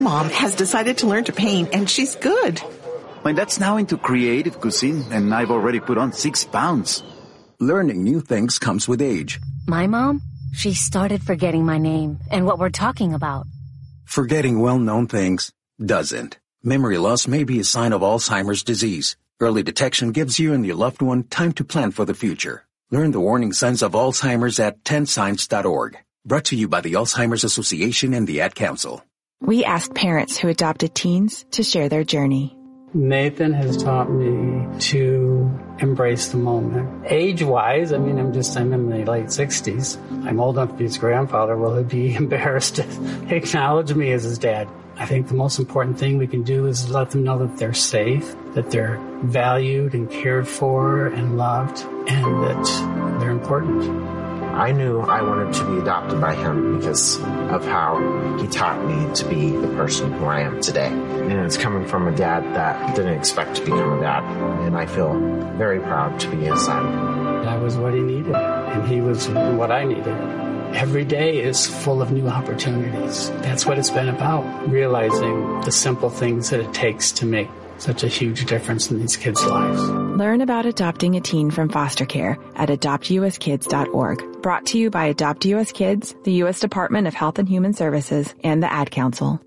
Mom has decided to learn to paint, and she's good. My dad's now into creative cuisine, and I've already put on 6 pounds. Learning new things comes with age. My mom, she started forgetting my name and what we're talking about. Forgetting well-known things doesn't. Memory loss may be a sign of Alzheimer's disease. Early detection gives you and your loved one time to plan for the future. Learn the warning signs of Alzheimer's at 10signs.org. Brought to you by the Alzheimer's Association and the Ad Council. We asked parents who adopted teens to share their journey. Nathan has taught me to embrace the moment. Age-wise, I'm in my late 60s. I'm old enough to be his grandfather. Will he be embarrassed to acknowledge me as his dad? I think the most important thing we can do is let them know that they're safe, that they're valued and cared for and loved, and that they're important. I knew I wanted to be adopted by him because of how he taught me to be the person who I am today. And it's coming from a dad that didn't expect to become a dad. And I feel very proud to be his son. I was what he needed, and he was what I needed. Every day is full of new opportunities. That's what it's been about, realizing the simple things that it takes to make such a huge difference in these kids' lives. Learn about adopting a teen from foster care at adoptuskids.org. Brought to you by Adopt U.S. Kids, the U.S. Department of Health and Human Services, and the Ad Council.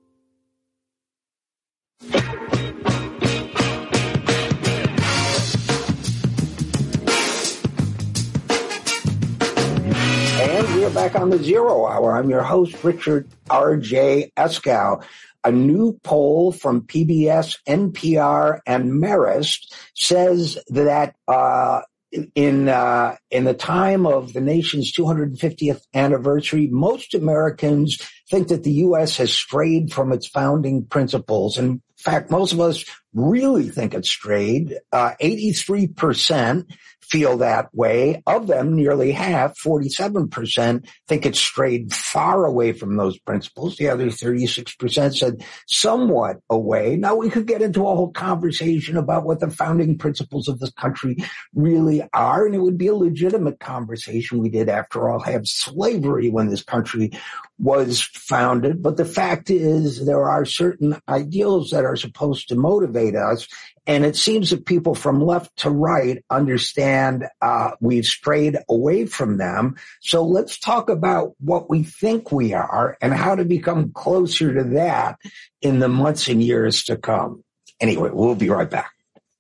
And we're back on the Zero Hour. I'm your host, Richard R.J. Eskow. A new poll from PBS, NPR, and Marist says that in the time of the nation's 250th anniversary, most Americans think that the U.S. has strayed from its founding principles. In fact, most of us really think it's strayed. 83% feel that way. Of them, nearly half, 47%, think it's strayed far away from those principles. The other 36% said somewhat away. Now, we could get into a whole conversation about what the founding principles of this country really are, and it would be a legitimate conversation. We did, after all, have slavery when this country was founded. But the fact is, there are certain ideals that are supposed to motivate us. And it seems that people from left to right understand we've strayed away from them. So let's talk about what we think we are and how to become closer to that in the months and years to come. Anyway, we'll be right back.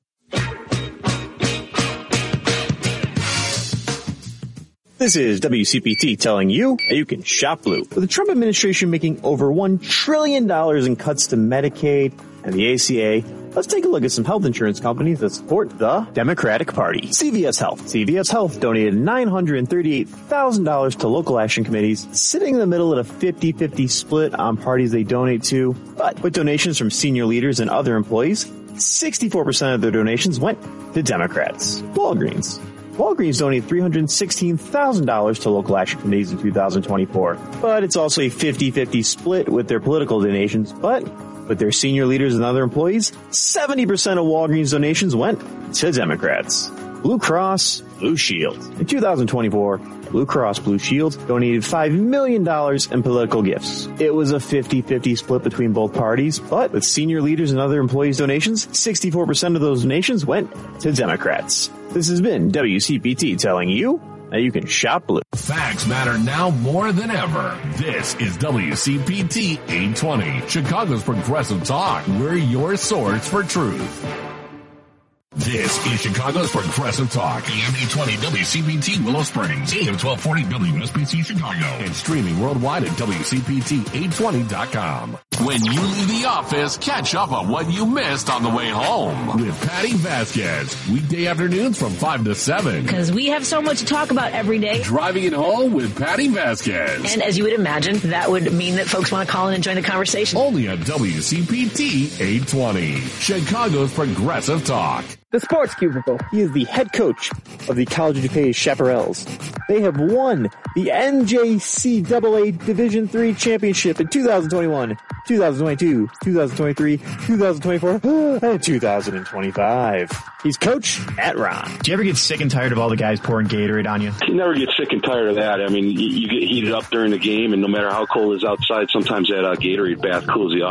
This is WCPT telling you that you can shop blue. With the Trump administration making over $1 trillion in cuts to Medicaid and the ACA, let's take a look at some health insurance companies that support the Democratic Party. CVS Health. CVS Health donated $938,000 to local action committees, sitting in the middle at a 50-50 split on parties they donate to. But with donations from senior leaders and other employees, 64% of their donations went to Democrats. Walgreens donated $316,000 to local action committees in 2024. But it's also a 50-50 split with their political donations. But with their senior leaders and other employees, 70% of Walgreens donations went to Democrats. Blue Cross Blue Shield. In 2024, Blue Cross Blue Shield donated $5 million in political gifts. It was a 50-50 split between both parties, but with senior leaders and other employees' donations, 64% of those donations went to Democrats. This has been WCPT telling you that you can shop blue. Facts matter now more than ever. This is WCPT 820, Chicago's Progressive Talk. We're your source for truth. This is Chicago's Progressive Talk, AM 820 WCPT Willow Springs, AM 1240 WSBC Chicago, and streaming worldwide at WCPT820.com. When you leave the office, catch up on what you missed on the way home with Patty Vasquez. Weekday afternoons from 5 to 7. Because we have so much to talk about every day. Driving it home with Patty Vasquez. And as you would imagine, that would mean that folks want to call in and join the conversation. Only on WCPT 820, Chicago's Progressive Talk. The Sports Cubicle. He is the head coach of the College of DuPage Chaparrals. They have won the NJCAA Division III Championship in 2021, 2022, 2023, 2024, and 2025. He's Coach Matt Ron. Do you ever get sick and tired of all the guys pouring Gatorade on you? You never get sick and tired of that. I mean, you get heated up during the game, and no matter how cold it is outside, sometimes that Gatorade bath cools you off.